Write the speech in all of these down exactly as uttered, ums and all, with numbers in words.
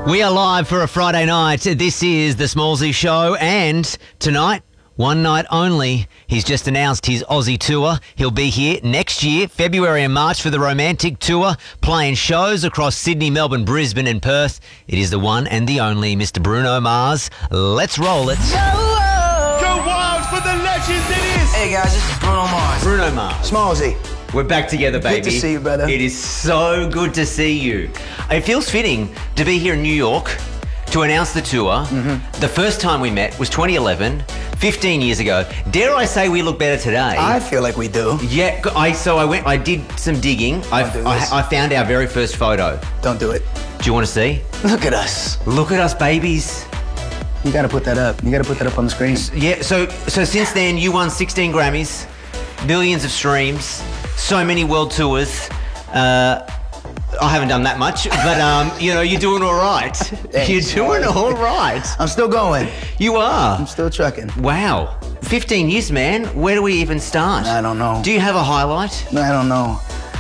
We are live for a Friday night. This is the Smallsy Show, and tonight, one night only, he's just announced his Aussie tour. He'll be here next year, February and March, for the Romantic Tour, playing shows across Sydney, Melbourne, Brisbane and Perth. It is the one and the only Mister Bruno Mars. Let's roll it. Go wild for the legends it is. Hey guys, this is Bruno Mars. Bruno Mars. Smallsy. We're back together, baby. Good to see you, brother. It is so good to see you. It feels fitting to be here in New York to announce the tour. Mm-hmm. The first time we met was twenty eleven, fifteen years ago. Dare I say we look better today? I feel like we do. Yeah, I so I went. I did some digging. I, do I, this. I found our very first photo. Don't do it. Do you want to see? Look at us. Look at us, babies. You gotta put that up. You gotta put that up on the screen. Yeah. So so since then, you won sixteen Grammys, millions of streams, so many world tours. Uh, I haven't done that much, but um, you know, you're doing all right. Thanks, You're doing man. all right. I'm still going. You are. I'm still trucking. Wow. fifteen years, man. Where do we even start? I don't know. Do you have a highlight? I don't know.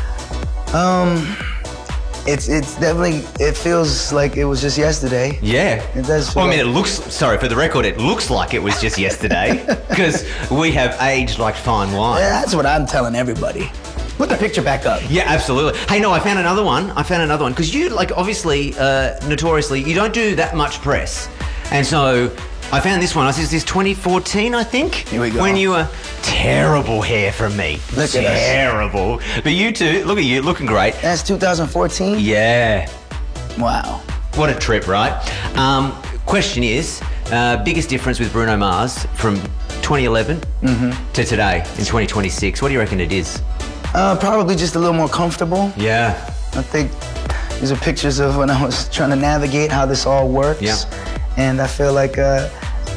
Um, it's it's definitely, it feels like it was just yesterday. Yeah. It does feel Well, I mean, it like- looks, sorry, for the record, it looks like it was just yesterday because we have aged like fine wine. Yeah, that's what I'm telling everybody. Put the picture back up. Yeah, absolutely. Hey, no, I found another one. I found another one because you, like, obviously, uh, notoriously, you don't do that much press. And so I found this one. I said, this is twenty fourteen, I think. Here we go. When you were terrible hair from me. Look at us. Terrible. But you two, look at you, looking great. That's two thousand fourteen? Yeah. Wow. What a trip, right? Um, question is, uh, biggest difference with Bruno Mars from twenty eleven Mm-hmm. to today in twenty twenty-six? What do you reckon it is? Uh, probably just a little more comfortable. Yeah. I think these are pictures of when I was trying to navigate how this all works. Yeah. And I feel like uh,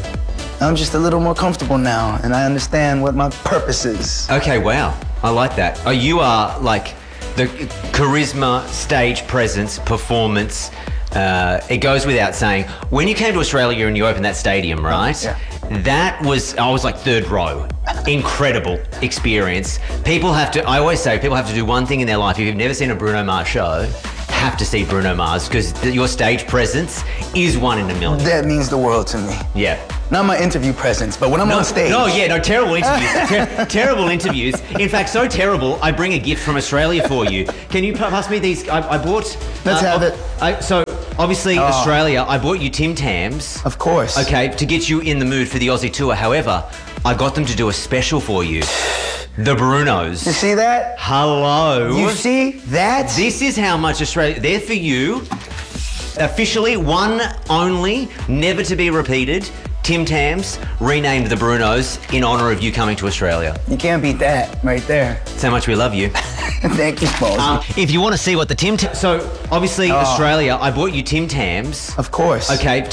I'm just a little more comfortable now, and I understand what my purpose is. Okay, wow. I like that. Oh, you are like the charisma, stage presence, performance. Uh, it goes without saying. When you came to Australia and you opened that stadium, right? Yeah. That was, I was like third row. Incredible experience. People have to, I always say, people have to do one thing in their life. If you've never seen a Bruno Mars show, have to see Bruno Mars because your stage presence is one in a million. That means the world to me. Yeah. Not my interview presence, but when I'm No, on stage. no, yeah, no, terrible interviews. Ter- terrible interviews. In fact, so terrible, I bring a gift from Australia for you. Can you pa- pass me these? I, I bought. Let's have it. I, so, obviously, Oh. Australia, I bought you Tim Tams. Of course. Okay, to get you in the mood for the Aussie tour. However, I got them to do a special for you. The Brunos. You see that? Hello. You see that? This is how much Australia. They're for you. Officially, one only, never to be repeated. Tim Tams renamed the Brunos in honour of you coming to Australia. You can't beat that right there. That's how much we love you. Thank you, Smallsy. Um, if you want to see what the Tim Tam... So, obviously, Oh. Australia, I bought you Tim Tams. Of course. Okay,